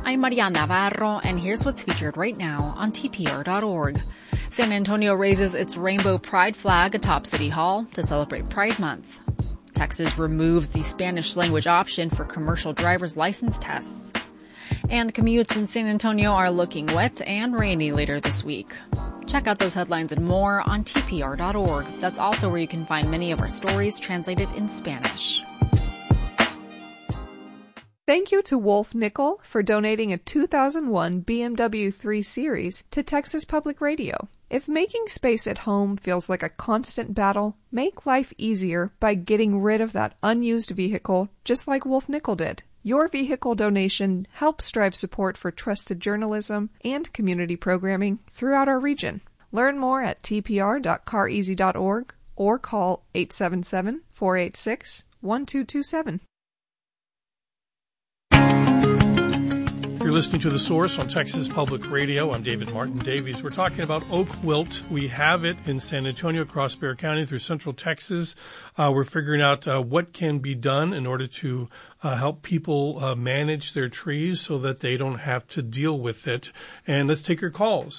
I'm Maria Navarro, and here's what's featured right now on TPR.org. San Antonio raises its rainbow pride flag atop City Hall to celebrate Pride Month. Texas removes the Spanish language option for commercial driver's license tests. And commutes in San Antonio are looking wet and rainy later this week. Check out those headlines and more on TPR.org. That's also where you can find many of our stories translated in Spanish. Thank you to Wolf Nickel for donating a 2001 BMW 3 Series to Texas Public Radio. If making space at home feels like a constant battle, make life easier by getting rid of that unused vehicle just like Wolf Nickel did. Your vehicle donation helps drive support for trusted journalism and community programming throughout our region. Learn more at tpr.careasy.org or call 877-486-1227. You're listening to The Source on Texas Public Radio. I'm David Martin Davies. We're talking about oak wilt. We have it in San Antonio, across Bexar County through central Texas. We're figuring out what can be done in order to help people manage their trees so that they don't have to deal with it. And let's take your calls,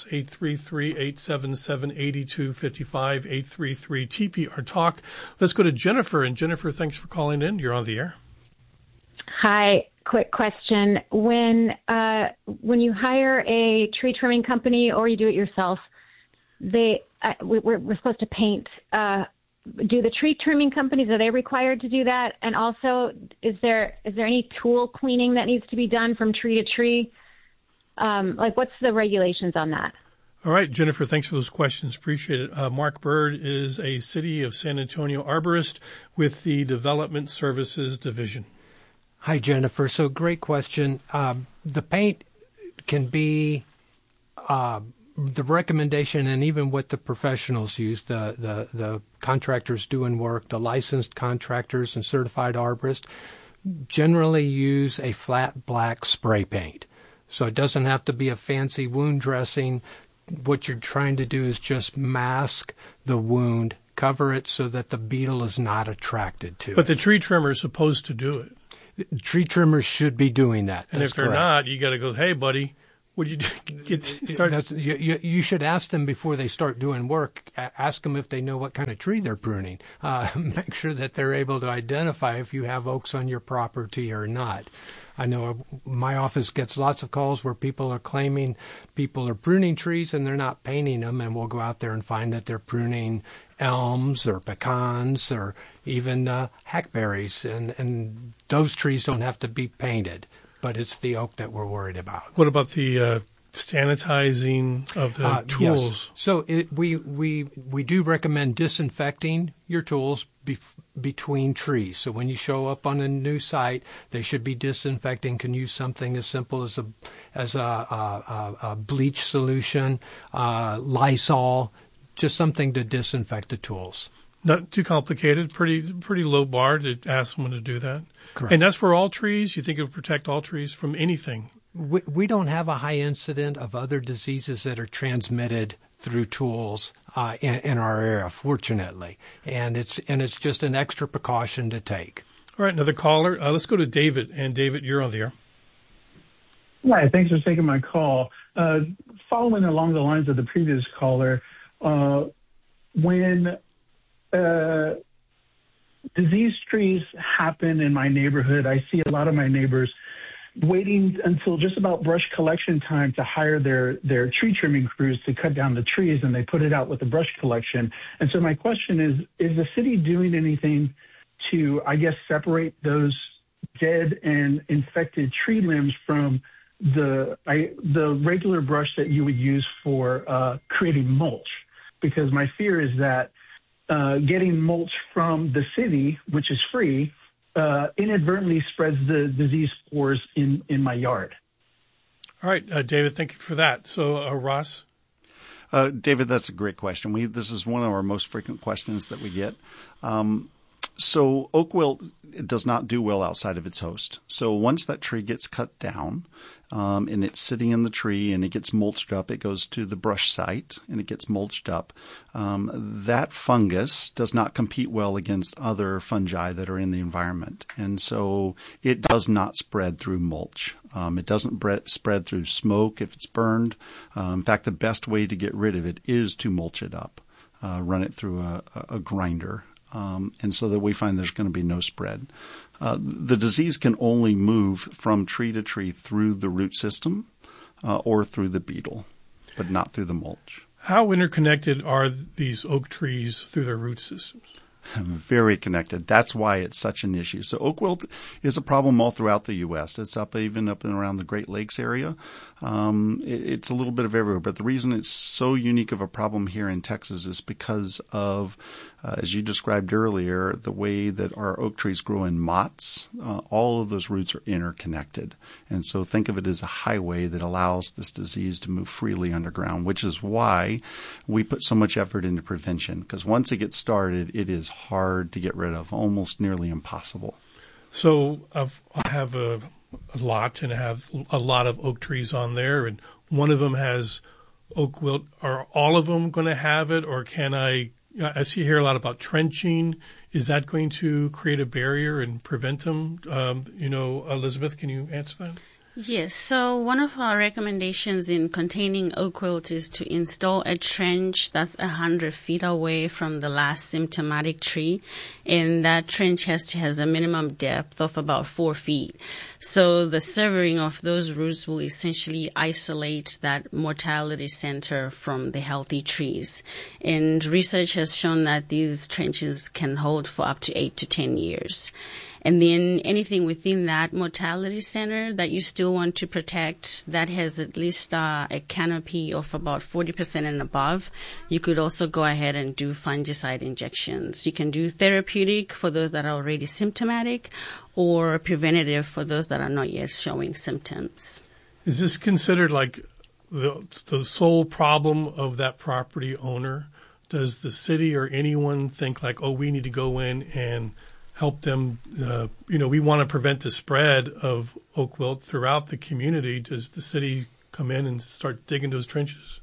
833-877-8255, 833-TPR-TALK. Let's go to Jennifer. And Jennifer, thanks for calling in. You're on the air. Hi. Quick question. When you hire a tree trimming company or you do it yourself, we're supposed to paint. Do the tree trimming companies, are they required to do that? And also, is there any tool cleaning that needs to be done from tree to tree? What's the regulations on that? All right, Jennifer, thanks for those questions. Appreciate it. Mark Bird is a City of San Antonio arborist with the Development Services Division. Hi, Jennifer. So great question. The paint can be the recommendation, and even what the professionals use, the contractors doing work, the licensed contractors and certified arborists, generally use a flat black spray paint. So it doesn't have to be a fancy wound dressing. What you're trying to do is just mask the wound, cover it so that the beetle is not attracted to it. But the tree trimmer is supposed to do it. Tree trimmers should be doing that. And if they're not, you got to go, hey, buddy, would you start? You should ask them before they start doing work. Ask them if they know what kind of tree they're pruning. Make sure that they're able to identify if you have oaks on your property or not. I know my office gets lots of calls where people are claiming people are pruning trees and they're not painting them, and we'll go out there and find that they're pruning elms or pecans or even hackberries, and those trees don't have to be painted, but it's the oak that we're worried about. What about the sanitizing of the tools? Yes. So we do recommend disinfecting your tools between trees. So when you show up on a new site, they should be disinfecting. Can use something as simple as a bleach solution, Lysol, just something to disinfect the tools. Not too complicated. Pretty low bar to ask someone to do that. Correct. And that's for all trees. You think it would protect all trees from anything? We don't have a high incident of other diseases that are transmitted through tools in our area, fortunately, and it's just an extra precaution to take. All right, another caller. Let's go to David. And David, you're on the air. Hi, thanks for taking my call. Following along the lines of the previous caller, when disease trees happen in my neighborhood, I see a lot of my neighbors waiting until just about brush collection time to hire their tree trimming crews to cut down the trees, and they put it out with the brush collection. And so my question is the city doing anything to, I guess, separate those dead and infected tree limbs from the regular brush that you would use for creating mulch? Because my fear is that getting mulch from the city, which is free, inadvertently spreads the disease spores in my yard. All right, David, thank you for that. So, Ross? David, that's a great question. This is one of our most frequent questions that we get. So oak wilt does not do well outside of its host. So once that tree gets cut down, and it's sitting in the tree and it gets mulched up, it goes to the brush site and it gets mulched up. That fungus does not compete well against other fungi that are in the environment. And so it does not spread through mulch. It doesn't spread through smoke if it's burned. In fact, the best way to get rid of it is to mulch it up, run it through a grinder. And so that we find there's going to be no spread. The disease can only move from tree to tree through the root system or through the beetle, but not through the mulch. How interconnected are these oak trees through their root systems? Very connected. That's why it's such an issue. So oak wilt is a problem all throughout the U.S. It's even up and around the Great Lakes area. It's a little bit of everywhere. But the reason it's so unique of a problem here in Texas is because of, as you described earlier, the way that our oak trees grow in mottes. All of those roots are interconnected. And so think of it as a highway that allows this disease to move freely underground, which is why we put so much effort into prevention. Because once it gets started, it is hard to get rid of, almost nearly impossible. So I have a lot, and I have a lot of oak trees on there, and one of them has oak wilt. Are all of them going to have it, or can I see here a lot about trenching. Is that going to create a barrier and prevent them? Elizabeth, can you answer that? Yes. So one of our recommendations in containing oak wilt is to install a trench that's 100 feet away from the last symptomatic tree. And that trench has a minimum depth of about 4 feet. So the severing of those roots will essentially isolate that mortality center from the healthy trees. And research has shown that these trenches can hold for up to 8 to 10 years. And then anything within that mortality center that you still want to protect that has at least a canopy of about 40% and above, you could also go ahead and do fungicide injections. You can do therapeutic for those that are already symptomatic or preventative for those that are not yet showing symptoms. Is this considered like the sole problem of that property owner? Does the city or anyone think like, oh, we need to go in and help them, we want to prevent the spread of oak wilt throughout the community? Does the city come in and start digging those trenches?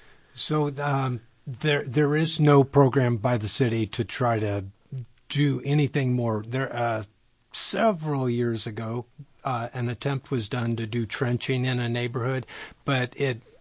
So there is no program by the city to try to do anything more. Several years ago, an attempt was done to do trenching in a neighborhood, but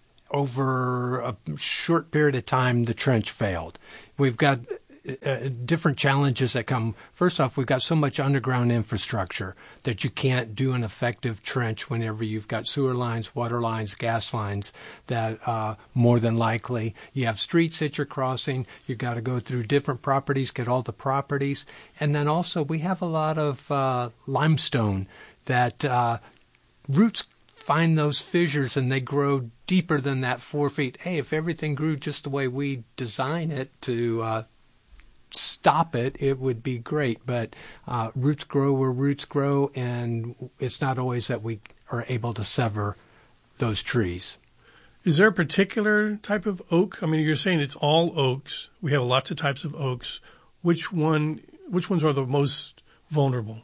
over a short period of time, the trench failed. We've got different challenges that come. First off, we've got so much underground infrastructure that you can't do an effective trench whenever you've got sewer lines, water lines, gas lines that more than likely you have streets that you're crossing. You've got to go through different properties, get all the properties. And then also we have a lot of limestone that roots find those fissures and they grow deeper than that 4 feet. Hey, if everything grew just the way we design it to stop it, it would be great. But roots grow where roots grow, and it's not always that we are able to sever those trees. Is there a particular type of oak? I mean, you're saying it's all oaks. We have lots of types of oaks. Which ones are the most vulnerable?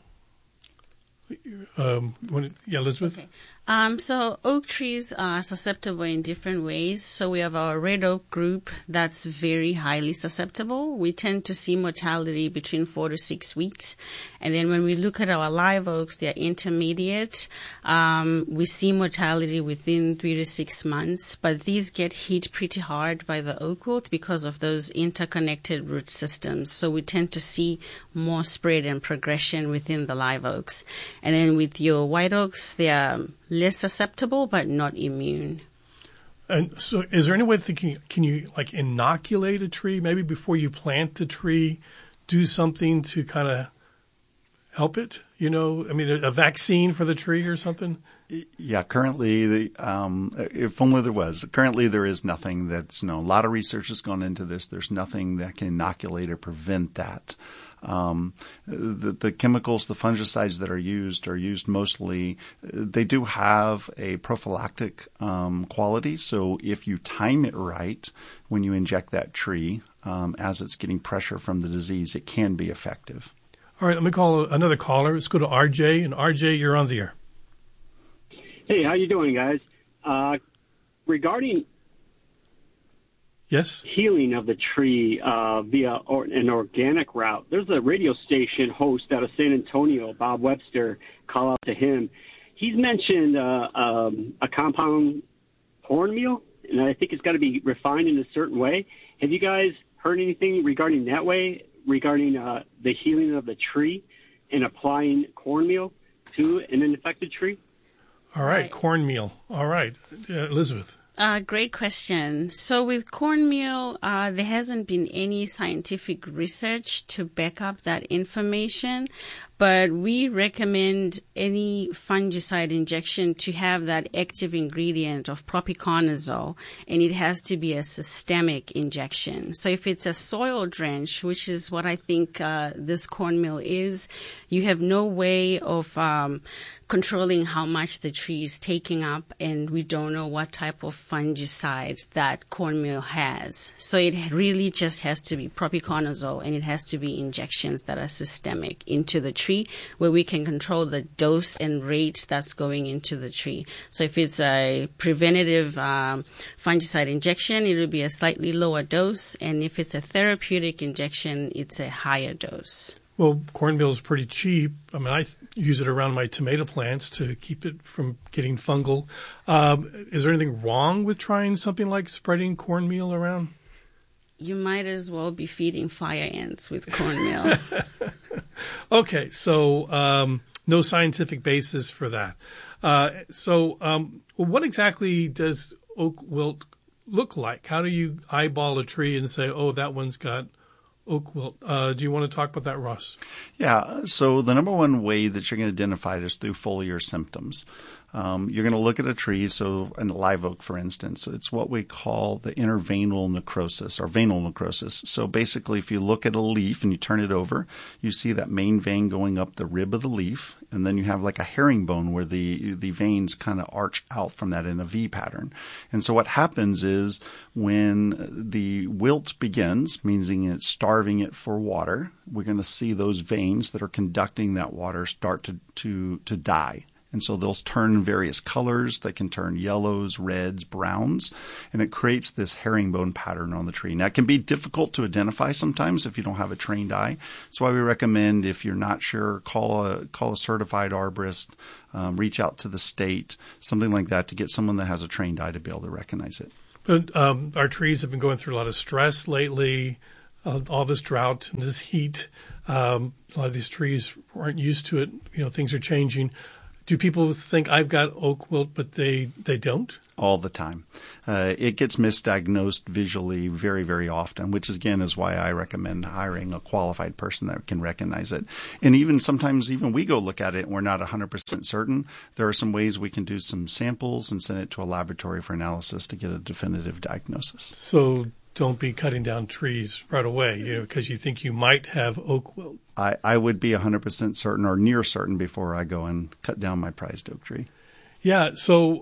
Elizabeth? Okay. So oak trees are susceptible in different ways. So we have our red oak group that's very highly susceptible. We tend to see mortality between 4 to 6 weeks. And then when we look at our live oaks, they're intermediate. We see mortality within 3 to 6 months, but these get hit pretty hard by the oak wilt because of those interconnected root systems. So we tend to see more spread and progression within the live oaks. And then with your white oaks, they are less susceptible but not immune. And so is there any way of thinking, can you like inoculate a tree maybe before you plant the tree, do something to kind of help it? A vaccine for the tree or something? Yeah, currently, if only there was. Currently, there is nothing that's, a lot of research has gone into this. There's nothing that can inoculate or prevent that. The chemicals, the fungicides that are used mostly, they do have a prophylactic quality. So if you time it right when you inject that tree, as it's getting pressure from the disease, it can be effective. All right, let me call another caller. Let's go to RJ. And RJ, you're on the air. Hey, how you doing, guys? Regarding yes, healing of the tree via an organic route, there's a radio station host out of San Antonio, Bob Webster. Call out to him. He's mentioned a compound cornmeal, and I think it's got to be refined in a certain way. Have you guys heard anything regarding that way, regarding the healing of the tree and applying cornmeal to an infected tree? All right, cornmeal. All right, Elizabeth. Great question. So with cornmeal, there hasn't been any scientific research to back up that information, but we recommend any fungicide injection to have that active ingredient of propiconazole, and it has to be a systemic injection. So if it's a soil drench, which is what I think this cornmeal is, you have no way of controlling how much the tree is taking up, and we don't know what type of fungicide that cornmeal has. So it really just has to be propiconazole, and it has to be injections that are systemic into the tree, where we can control the dose and rate that's going into the tree. So if it's a preventative fungicide injection, it will be a slightly lower dose, and if it's a therapeutic injection, it's a higher dose. Well, cornmeal is pretty cheap. I mean, I use it around my tomato plants to keep it from getting fungal. Is there anything wrong with trying something like spreading cornmeal around? You might as well be feeding fire ants with cornmeal. Okay, so no scientific basis for that. What exactly does oak wilt look like? How do you eyeball a tree and say, oh, that one's got oak wilt? Do you want to talk about that, Ross? Yeah. So the number one way that you're going to identify it is through foliar symptoms. You're going to look at a tree, so in a live oak, for instance, it's what we call the interveinal necrosis or veinal necrosis. So basically, if you look at a leaf and you turn it over, you see that main vein going up the rib of the leaf, and then you have like a herringbone where the veins kind of arch out from that in a V pattern. And so what happens is when the wilt begins, meaning it's starving it for water, we're going to see those veins that are conducting that water start to die. And so they'll turn various colors. They can turn yellows, reds, browns, and it creates this herringbone pattern on the tree. Now, it can be difficult to identify sometimes if you don't have a trained eye. That's why we recommend, if you're not sure, call a certified arborist, reach out to the state, something like that, to get someone that has a trained eye to be able to recognize it. But our trees have been going through a lot of stress lately, all this drought and this heat. A lot of these trees aren't used to it. You know, things are changing. Do people think I've got oak wilt, but they don't? All the time. It gets misdiagnosed visually very, very often, which again is why I recommend hiring a qualified person that can recognize it. And even sometimes we go look at it and we're not 100% certain. There are some ways we can do some samples and send it to a laboratory for analysis to get a definitive diagnosis. So don't be cutting down trees right away, because you think you might have oak wilt. I would be 100% certain or near certain before I go and cut down my prized oak tree. Yeah. So,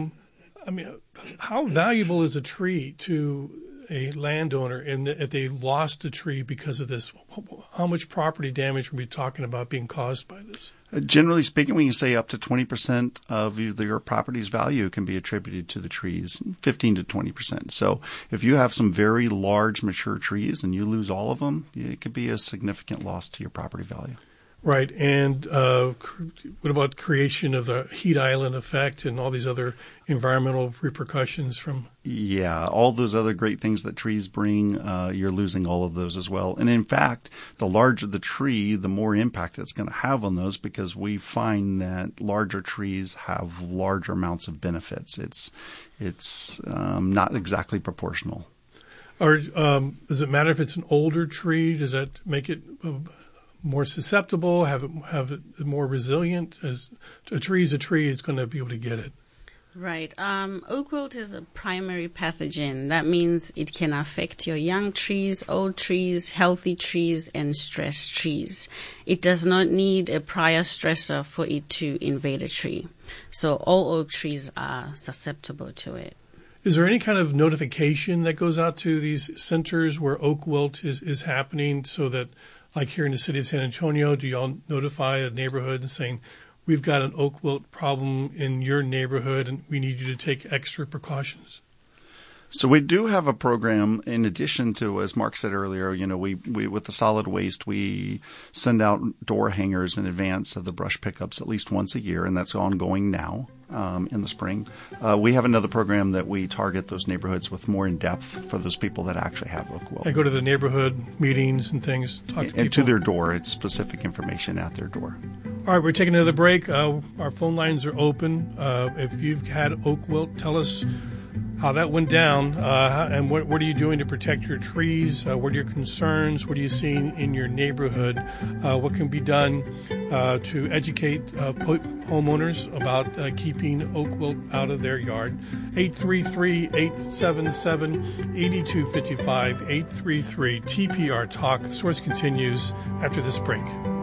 how valuable is a tree to a landowner? And if they lost a tree because of this, how much property damage are we talking about being caused by this? Generally speaking, we can say up to 20% of your property's value can be attributed to the trees, 15 to 20%. So if you have some very large mature trees and you lose all of them, it could be a significant loss to your property value. Right. And what about creation of the heat island effect and all these other environmental repercussions from? Yeah, all those other great things that trees bring, you're losing all of those as well. And in fact, the larger the tree, the more impact it's going to have on those, because we find that larger trees have larger amounts of benefits. It's not exactly proportional. Or does it matter if it's an older tree? Does that make it more susceptible, have it more resilient? As a tree is going to be able to get it. Right. Oak wilt is a primary pathogen. That means it can affect your young trees, old trees, healthy trees, and stressed trees. It does not need a prior stressor for it to invade a tree. So all oak trees are susceptible to it. Is there any kind of notification that goes out to these centers where oak wilt is happening, so that like here in the city of San Antonio? Do y'all notify a neighborhood and saying, we've got an oak wilt problem in your neighborhood and we need you to take extra precautions? So we do have a program in addition to, as Mark said earlier, we with the solid waste, we send out door hangers in advance of the brush pickups at least once a year, and that's ongoing now in the spring. We have another program that we target those neighborhoods with more in depth for those people that actually have oak wilt. I go to the neighborhood meetings and things, talk to people. And to their door. It's specific information at their door. All right, we're taking another break. Our phone lines are open. If you've had oak wilt, tell us how that went down, and what are you doing to protect your trees? What are your concerns? What are you seeing in your neighborhood? What can be done to educate homeowners about keeping oak wilt out of their yard? 833-877-8255, 833-TPR-TALK. The Source continues after this break.